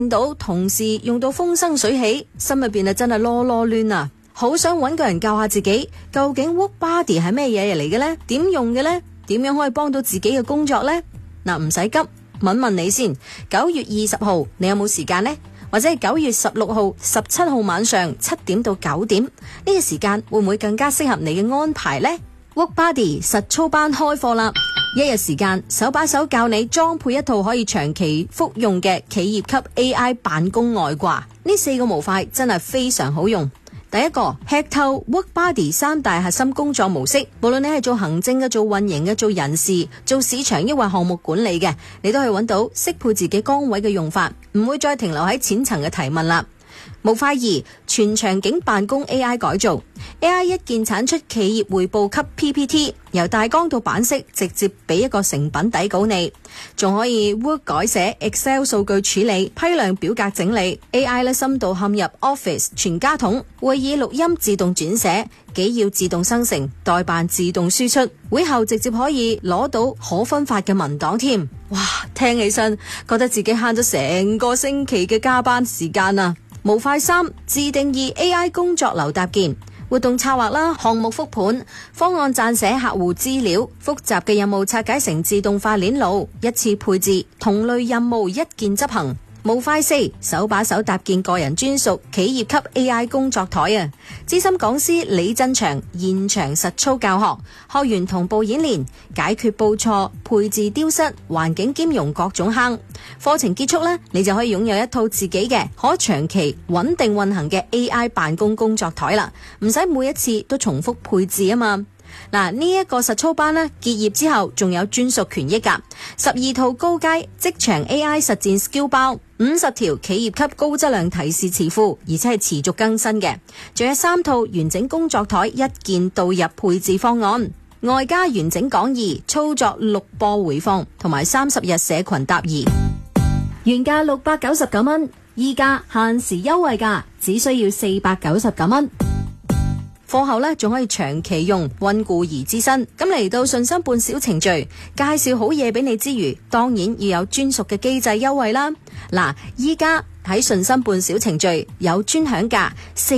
見到同事用到風生水起，心入邊真係囉囉攣啊！好想揾個人教下自己，究竟 WorkBuddy 係咩嘢嚟嘅呢？點用嘅呢？點樣可以幫到自己嘅工作呢？嗱，唔使急，問問你先。9月20號你有冇時間呢？或者係9月16號、17號晚上7點到9點呢個時間會唔會更加適合你嘅安排呢？ WorkBuddy 實操班開課啦！一日時間手把手教你裝配一套可以長期服用嘅企業級 AI 辦公外掛，呢4個模塊真係非常好用。第一個，吃透 WorkBuddy 3大核心工作模式，無論你係做行政嘅、做運營嘅、做人事、做市場抑或項目管理嘅，你都可以揾到適配自己崗位嘅用法，唔會再停留喺淺層嘅提問啦。模塊2，全場景辦公 AI 改造 AI 一鍵產出企業匯報級 PPT， 由大綱到版式直接俾一個成品底稿你，仲可以 Word 改寫 Excel 數據處理、批量表格整理 AI 深度嵌入 Office 全家桶，會議錄音自動轉寫，紀要自動生成，代辦自動輸出，會後直接可以攞到可分發嘅文檔添。哇，聽起身覺得自己慳咗成個星期嘅加班時間啊！模塊3，自定義 AI 工作流搭建，活動策劃啦，項目復盤，方案撰寫客戶資料，複雜嘅任務拆解成自動化鏈路，一次配置，同類任務一鍵執行。模塊4，手把手搭建個人專屬企業級 AI 工作台啊！資深講師李振祥現場實操教學，學員同步演練，解決報錯、配置丟失、環境兼容各種坑。課程結束呢，你就可以擁有一套自己嘅可長期穩定運行嘅 AI 辦公工作台啦，唔使每一次都重複配置啊嘛。嗱，呢一個實操班呢，結業之後仲有專屬權益噶，12套高階職場 AI 實戰 skill 包，50條企業級高質量提示詞庫，而且係持續更新嘅，仲有3套完整工作台一鍵導入配置方案，外加完整講義、操作錄播回放同埋30日社群答疑，原價699蚊，依家限時優惠價，只需要499蚊。課後呢，仲可以長期用，溫故而知新。咁嚟到信心半小程序，介紹好嘢俾你之餘，當然要有專屬嘅機制優惠啦。嗱，依家喺信心半小程序有專享價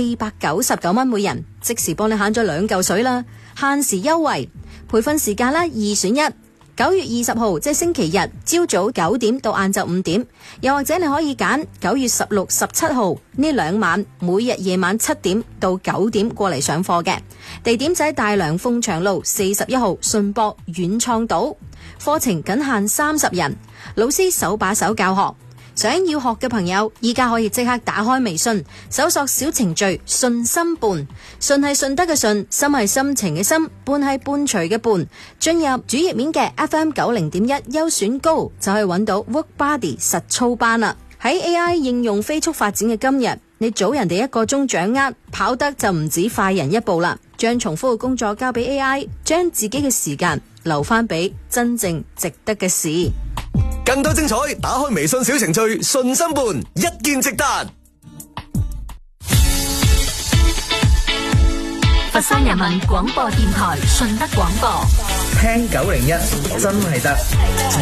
499蚊每人，即時幫你慳咗2嚿水啦。限時優惠，培訓時間啦2選1。9月20號即係星期日，朝早9點到晏晝5點，又或者你可以揀9月16、17號呢2晚，每日夜晚7點到9點過嚟上課嘅。地點就喺大良鳳翔路41號順博遠創島，課程僅限30人，老師手把手教學。想要學嘅朋友，依家可以即刻打開微信，搜索小程序信心伴，信係順德嘅信，心係心情嘅心，伴係伴隨嘅伴。進入主頁面嘅 FM90.1優選高，就可以揾到 WorkBuddy 實操班啦。喺 AI 應用飛速發展嘅今日，你早人哋1個鐘掌握，跑得就唔止快人一步啦。將重複嘅工作交俾 AI， 將自己嘅時間留翻俾真正值得嘅事。 更多精彩，打開微信小程序信心伴，一鍵直達。 佛山人民廣播電台順德廣播， 聽901真係得。